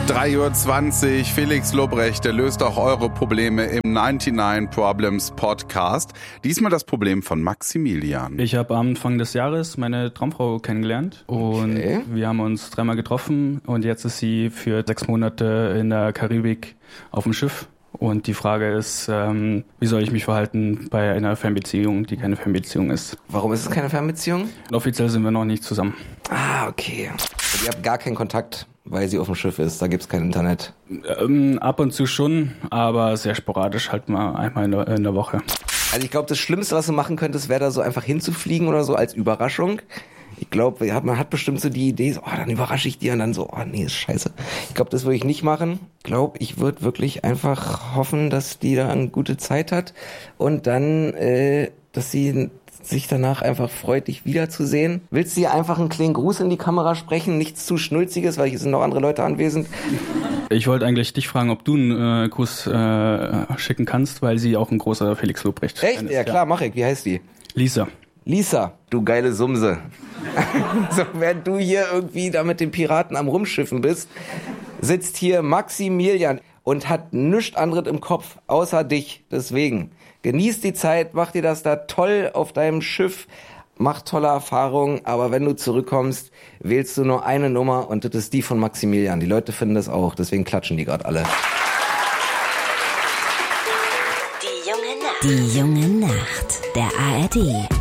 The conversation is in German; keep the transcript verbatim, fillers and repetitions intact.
drei Uhr zwanzig, Felix Lobrecht, der löst auch eure Probleme im neunundneunzig Problems Podcast. Diesmal das Problem von Maximilian. Ich habe am Anfang des Jahres meine Traumfrau kennengelernt und okay. wir haben uns dreimal getroffen und jetzt ist sie für sechs Monate in der Karibik auf dem Schiff. Und die Frage ist, ähm, wie soll ich mich verhalten bei einer Fernbeziehung, die keine Fernbeziehung ist? Warum ist es keine Fernbeziehung? Offiziell sind wir noch nicht zusammen. Ah, okay. Und ihr habt gar keinen Kontakt, weil sie auf dem Schiff ist, da gibt's kein Internet? Ähm, ab und zu schon, aber sehr sporadisch, halt mal einmal in der, in der Woche. Also ich glaube, das Schlimmste, was du machen könntest, wäre da so einfach hinzufliegen oder so als Überraschung. Ich glaube, man hat bestimmt so die Idee, so, oh, dann überrasche ich die und dann so, oh nee, ist scheiße. Ich glaube, das würde ich nicht machen. Ich glaube, ich würde wirklich einfach hoffen, dass die da eine gute Zeit hat und dann, äh, dass sie sich danach einfach freut, dich wiederzusehen. Willst du dir einfach einen kleinen Gruß in die Kamera sprechen? Nichts zu Schnulziges, weil hier sind noch andere Leute anwesend. Ich wollte eigentlich dich fragen, ob du einen äh, Gruß äh, schicken kannst, weil sie auch ein großer Felix Lobrecht ist. Echt? Ja klar, ja. Mach ich. Wie heißt die? Lisa. Lisa, du geile Sumse. So, während du hier irgendwie da mit den Piraten am Rumschiffen bist, sitzt hier Maximilian und hat nichts anderes im Kopf, außer dich. Deswegen, genieß die Zeit, mach dir das da toll auf deinem Schiff, mach tolle Erfahrungen, aber wenn du zurückkommst, wählst du nur eine Nummer und das ist die von Maximilian. Die Leute finden das auch, deswegen klatschen die gerade alle. Die junge Nacht. Die junge Nacht. Der A R D